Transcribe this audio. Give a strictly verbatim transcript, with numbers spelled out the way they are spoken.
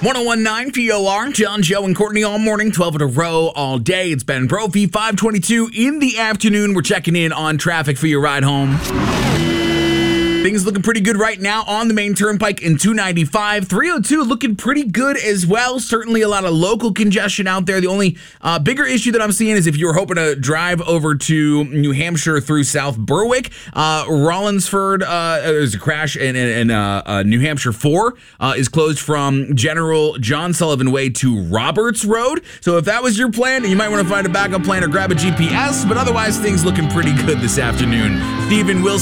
one oh one point nine P O R, John, Joe, and Courtney all morning, twelve in a row all day. It's Ben Brophy, five twenty-two in the afternoon. We're checking in on traffic for your ride home. Things looking pretty good right now on the main turnpike in two ninety-five. three oh two looking pretty good as well. Certainly a lot of local congestion out there. The only uh, bigger issue that I'm seeing is if you were hoping to drive over to New Hampshire through South Berwick, uh, Rollinsford, uh, there's a crash in, in, in uh, uh, New Hampshire four uh, is closed from General John Sullivan Way to Roberts Road. So if that was your plan, you might want to find a backup plan or grab a G P S. But otherwise, things looking pretty good this afternoon. Stephen Wilson